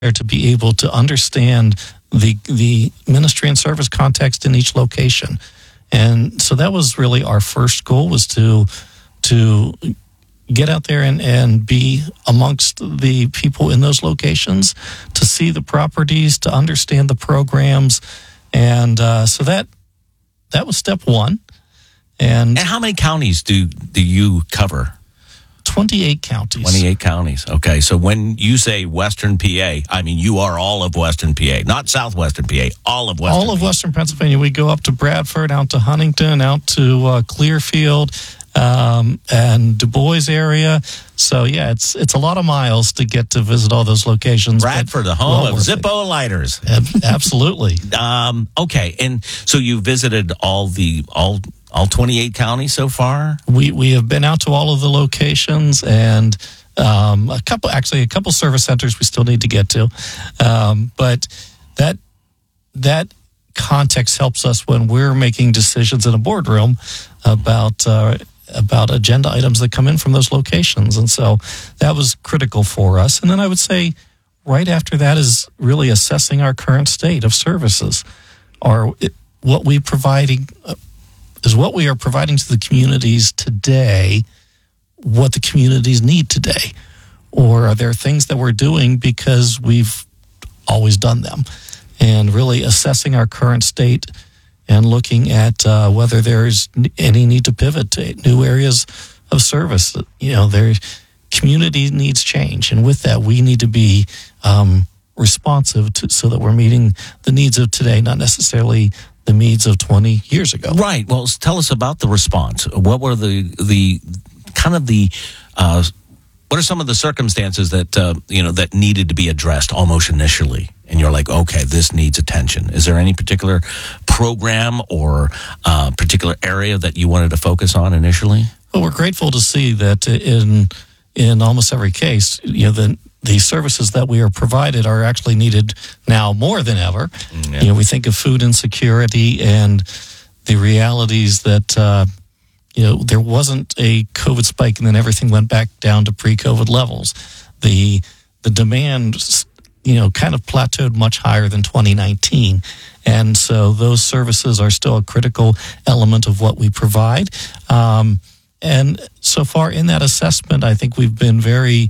there to be able to understand the ministry and service context in each location. And so that was really our first goal, was to get out there and be amongst the people in those locations, to see the properties, to understand the programs. And so that was step one. And how many counties do you cover? 28 counties. 28 counties. Okay. So when you say Western PA, I mean, you are all of Western PA, not Southwestern PA, all of Western All of PA. Western Pennsylvania. We go up to Bradford, out to Huntington, out to Clearfield, and Du Bois area. So, yeah, it's a lot of miles to get to visit all those locations. Bradford, the home of Zippo lighters. Absolutely. Okay. And so you visited all 28 counties so far? We have been out to all of the locations, and a couple service centers we still need to get to. But that context helps us when we're making decisions in a boardroom about agenda items that come in from those locations. And so that was critical for us. And then I would say right after that is really assessing our current state of services. What we are providing to the communities today, what the communities need today? Or are there things that we're doing because we've always done them? And really assessing our current state and looking at whether there's any need to pivot to new areas of service. Their community needs change. And with that, we need to be responsive so that we're meeting the needs of today, not necessarily the needs of 20 years ago. Right. Well, tell us about the response. What were what are some of the circumstances that needed to be addressed almost initially? And you're like, okay, this needs attention. Is there any particular program or particular area that you wanted to focus on initially? Well, we're grateful to see that in almost every case, the services that we are provided are actually needed now more than ever. Yeah. We think of food insecurity and the realities that, there wasn't a COVID spike and then everything went back down to pre-COVID levels. The demand, kind of plateaued much higher than 2019. And so those services are still a critical element of what we provide. And so far in that assessment, I think we've been very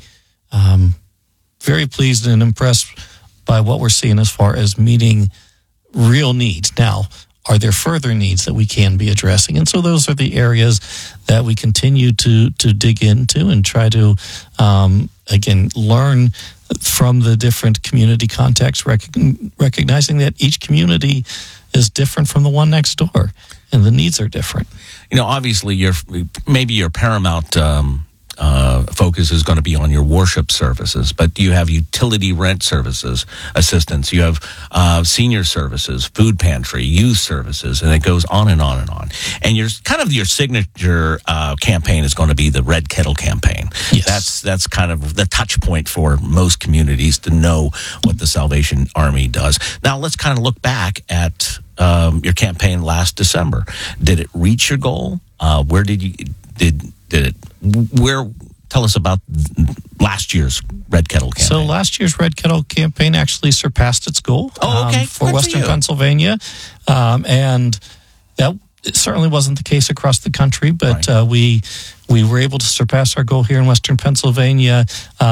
pleased and impressed by what we're seeing as far as meeting real needs. Now, are there further needs that we can be addressing? And so those are the areas that we continue to dig into and try to, again, learn from the different community contexts, recognizing that each community is different from the one next door and the needs are different. Obviously, your paramount focus is going to be on your worship services, but you have utility rent services, assistance, you have senior services, food pantry, youth services, and it goes on and on and on. And your signature campaign is going to be the Red Kettle campaign. Yes. That's kind of the touch point for most communities to know what the Salvation Army does. Now let's kind of look back at your campaign last December. Did it reach your goal? Where did it? Tell us about last year's Red Kettle campaign. So last year's Red Kettle campaign actually surpassed its goal for Western Pennsylvania. And that certainly wasn't the case across the country, but right. We were able to surpass our goal here in Western Pennsylvania.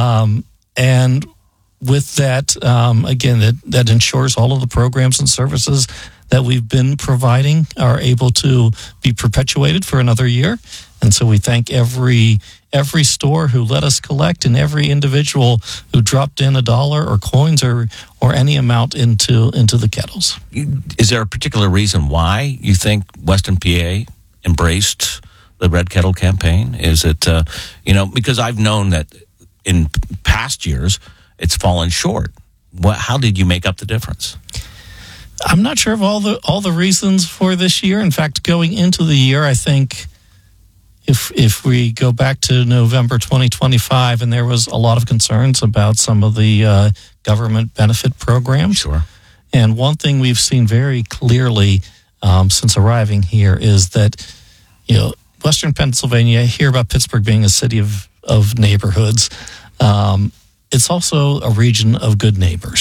And with that, again, that ensures all of the programs and services that we've been providing are able to be perpetuated for another year. And so we thank every store who let us collect and every individual who dropped in $1 or coins or any amount into the kettles. Is there a particular reason why you think Western PA embraced the Red Kettle campaign? Is it, because I've known that in past years it's fallen short. How did you make up the difference? I'm not sure of all the reasons for this year. In fact, going into the year, I think if we go back to November 2025, and there was a lot of concerns about some of the government benefit programs. Sure. And one thing we've seen very clearly since arriving here is that, Western Pennsylvania, hear about Pittsburgh being a city of neighborhoods. it's also a region of good neighbors.